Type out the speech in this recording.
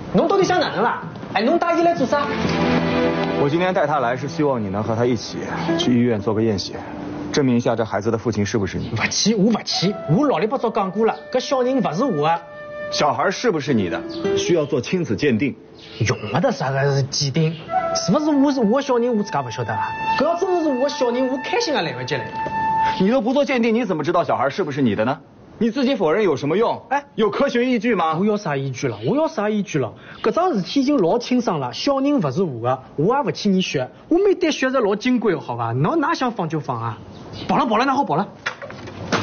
侬到底想哪能啦？哎，侬带伊来做啥？ 我今天带他来是希望你能和他一起去医院做个验血，证明一下这孩子的父亲是不是你。 不去，我不去，我老里八早讲过了，搿小人不是我的。 小孩是不是你的，需要做亲子鉴定。 用不得啥个鉴定，是不是我小人我自家不晓得啊？搿要真是我小人，我开心也来不及了。 你都不做鉴定，你怎么知道小孩是不是你的呢？你自己否认有什么用？哎，有科学依据吗？ 我要啥依据了？我要啥依据了？搿桩事体已经老清爽了，小人不是我的，我也不替你血，我每滴血是老金贵的，好吧？侬哪想放就放啊！跑了，那好跑了。